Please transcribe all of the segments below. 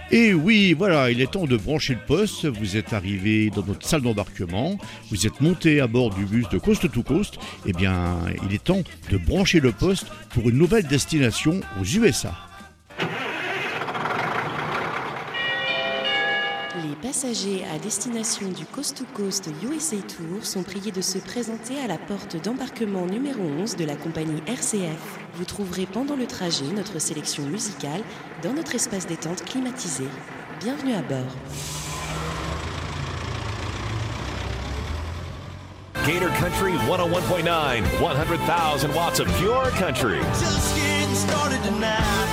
Et oui, voilà, il est temps de brancher le poste. Vous êtes arrivé dans notre salle d'embarquement, vous êtes monté à bord du bus de Coast to Coast. Eh bien, il est temps de brancher le poste pour une nouvelle destination aux USA. Les passagers à destination du Coast to Coast USA Tour sont priés de se présenter à la porte d'embarquement numéro 11 de la compagnie RCF. Vous trouverez pendant le trajet notre sélection musicale dans notre espace détente climatisé. Bienvenue à bord. Gator Country 101.9, 100,000 watts of pure country. Just getting started tonight.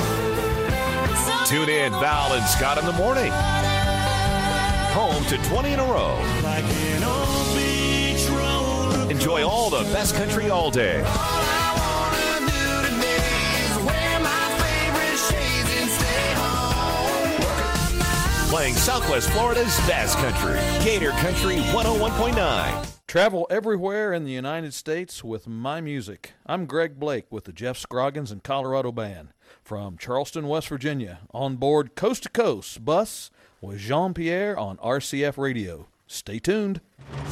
Tune in, Val and Scott in the morning. Home to 20 in a row. Like an old beach roller. Enjoy all the best country all day. All I wanna do today is wear my favorite shades and stay home. Playing Southwest Florida's best country. Gator Country 101.9. Travel everywhere in the United States with my music. I'm Greg Blake with the Jeff Scroggins and Colorado Band from Charleston, West Virginia, on board Coast to Coast bus with Jean-Pierre on RCF Radio. Stay tuned.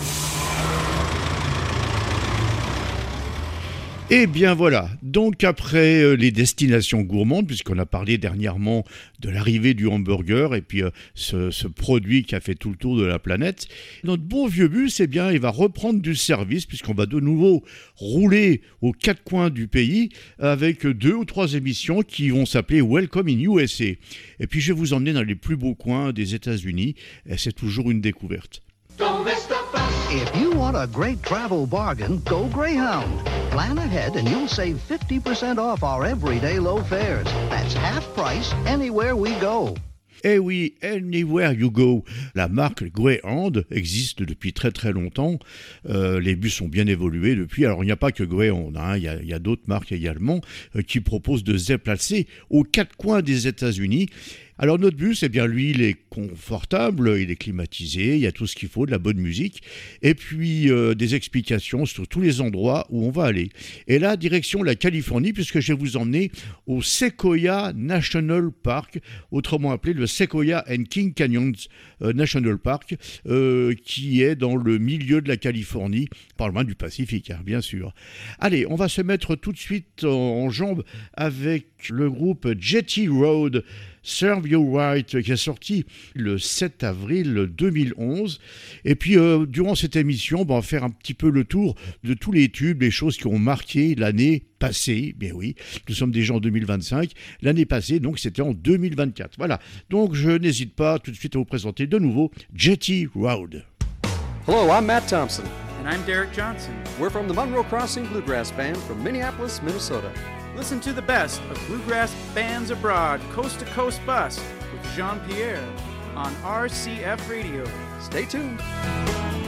Et bien voilà, donc après les destinations gourmandes, puisqu'on a parlé dernièrement de l'arrivée du hamburger et puis ce produit qui a fait tout le tour de la planète, notre bon vieux bus, eh bien, il va reprendre du service puisqu'on va de nouveau rouler aux quatre coins du pays avec 2 ou 3 émissions qui vont s'appeler Welcome in USA. Et puis je vais vous emmener dans les plus beaux coins des États-Unis et c'est toujours une découverte. Don't miss the bus. If you want a great travel bargain, go Greyhound. Plan ahead and you'll save 50% off our everyday low fares. That's half price anywhere we go. Eh oui, Anywhere You Go. La marque Greyhound existe depuis très très longtemps. Les bus ont bien évolué depuis. Alors il n'y a pas que Greyhound, hein. Il y a d'autres marques également qui proposent de se déplacer aux quatre coins des États-Unis. Alors notre bus, eh bien lui, il est confortable, il est climatisé, il y a tout ce qu'il faut, de la bonne musique, et puis des explications sur tous les endroits où on va aller. Et là, direction la Californie, puisque je vais vous emmener au Sequoia National Park, autrement appelé le Sequoia and King Canyons National Park, qui est dans le milieu de la Californie, pas loin du Pacifique, hein, bien sûr. Allez, on va se mettre tout de suite en jambes avec le groupe Jetty Road, Serve You Right, qui est sorti le 7 avril 2011. Et puis, durant cette émission, on va faire un petit peu le tour de tous les tubes, les choses qui ont marqué l'année passée. Bien oui, nous sommes déjà en 2025. L'année passée, donc, c'était en 2024. Voilà. Donc, je n'hésite pas tout de suite à vous présenter de nouveau Jetty Road. Hello, I'm Matt Thompson. And I'm Derek Johnson. We're from the Monroe Crossing Bluegrass Band from Minneapolis, Minnesota. Listen to the best of bluegrass bands abroad, Coast to Coast Bus, with Jean-Pierre on RCF Radio. Stay tuned.